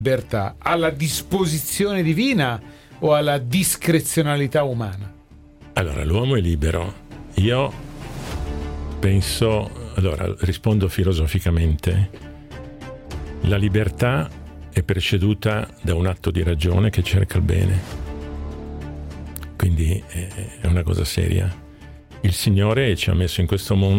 libertà? Alla disposizione divina o alla discrezionalità umana? Allora, l'uomo è libero. Io penso, allora rispondo filosoficamente, la libertà è preceduta da un atto di ragione che cerca il bene. Quindi è una cosa seria. Il Signore ci ha messo in questo mondo